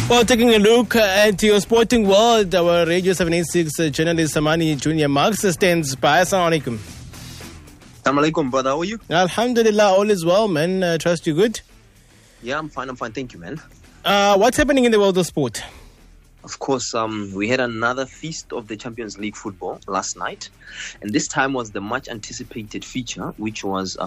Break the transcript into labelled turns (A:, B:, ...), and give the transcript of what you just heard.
A: Well, taking a look at your sporting world, our Radio 786 journalist Samani Junior Marks stands by. Assalamu alaikum.
B: Assalamu alaikum, brother. How are you?
A: Alhamdulillah, all is well, man. Trust you good?
B: Yeah, I'm fine. Thank you, man.
A: What's happening in the world of sport?
B: Of course, we had another feast of the Champions League football last night. And this time was the much anticipated feature, which was